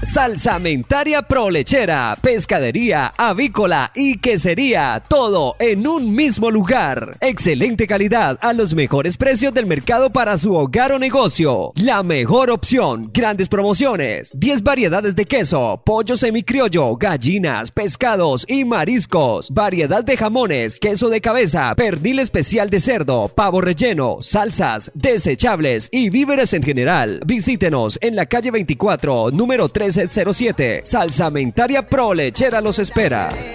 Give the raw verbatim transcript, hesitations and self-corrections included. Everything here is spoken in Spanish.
Salsamentaria Prolechera, pescadería, avícola y quesería, todo en un mismo lugar. Excelente calidad a los mejores precios del mercado para su hogar o negocio. La mejor opción, grandes promociones, diez variedades de queso, pollo semicriollo, gallinas, pescados y mariscos, variedad de jamones, queso de cabeza, pernil especial de cerdo, pavo relleno, salsas, desechables y víveres en general. Visítenos en la calle veinticuatro, número trece cero siete. Salsamentaria Prolechera los espera.